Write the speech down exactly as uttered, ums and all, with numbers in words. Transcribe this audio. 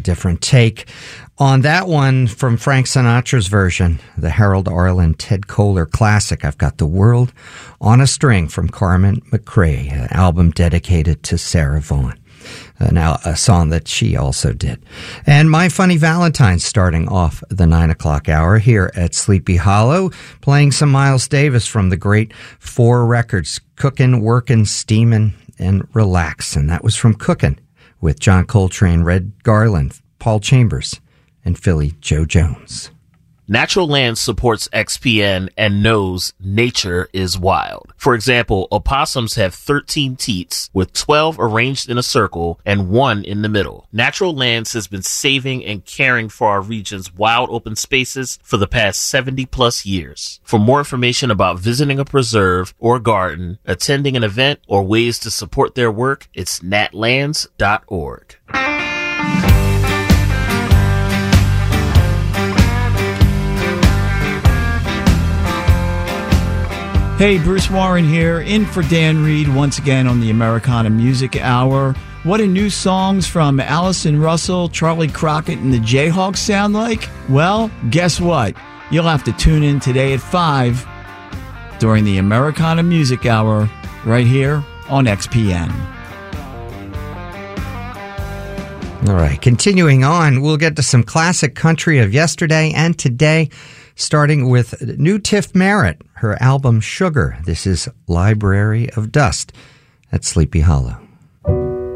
different take on that one from Frank Sinatra's version, the Harold Arlen Ted Koehler classic. I've got The World on a String from Carmen McRae, an album dedicated to Sarah Vaughan. Uh, now, a song that she also did. And My Funny Valentine starting off the nine o'clock hour here at Sleepy Hollow, playing some Miles Davis from the great four records, Cookin', Workin', Steamin', and Relax. And that was from Cookin' with John Coltrane, Red Garland, Paul Chambers, and Philly Joe Jones. Natural Lands supports X P N and knows nature is wild. For example, opossums have thirteen teats with twelve arranged in a circle and one in the middle. Natural Lands has been saving and caring for our region's wild open spaces for the past seventy plus years. For more information about visiting a preserve or garden, attending an event, or ways to support their work, it's nat lands dot org. Hey, Bruce Warren here, in for Dan Reed once again on the Americana Music Hour. What do new songs from Allison Russell, Charlie Crockett, and the Jayhawks sound like? Well, guess what? You'll have to tune in today at five during the Americana Music Hour right here on X P N. All right, continuing on, we'll get to some classic country of yesterday and today, starting with new Tiff Merritt, her album Sugar. This is Library of Dust at Sleepy Hollow.